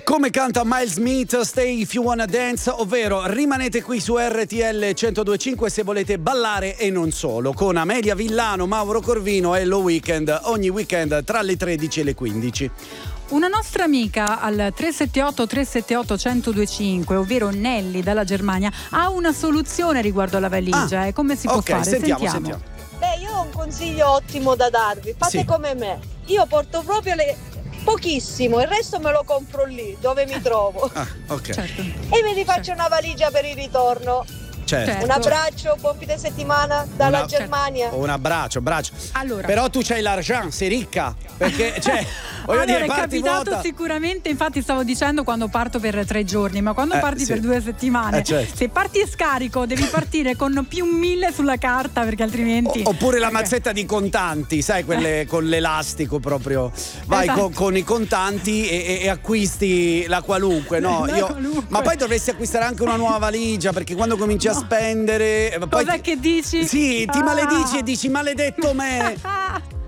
Come canta Miles Smith, Stay If You Wanna Dance, ovvero rimanete qui su RTL 102.5 se volete ballare e non solo, con Amelia Villano, Mauro Corvino e Lo Weekend, ogni weekend tra le 13 e le 15. Una nostra amica al 378-378-1025, ovvero Nelly dalla Germania, ha una soluzione riguardo alla valigia. Come si può fare? Sentiamo. Beh, io ho un consiglio ottimo da darvi. Fate come me. Io porto proprio pochissimo, il resto me lo compro lì dove mi trovo. Ok. Certo. E mi rifaccio una valigia per il ritorno. Certo. Un abbraccio, buon fine settimana dalla Germania. Un abbraccio. Allora. Però tu c'hai l'argent, sei ricca, perché voglio dire, è parti capitato vuota. Sicuramente, infatti stavo dicendo quando parto per 3 giorni, ma quando parti per 2 settimane, certo. se parti scarico devi partire con più 1000 sulla carta, perché altrimenti oppure la mazzetta di contanti, sai, quelle con l'elastico proprio. Vai Esatto. con i contanti e acquisti la qualunque, no? Qualunque. Ma poi dovresti acquistare anche una nuova valigia, perché quando cominci a spendere poi cos'è che dici? Sì, ti maledici e dici maledetto me.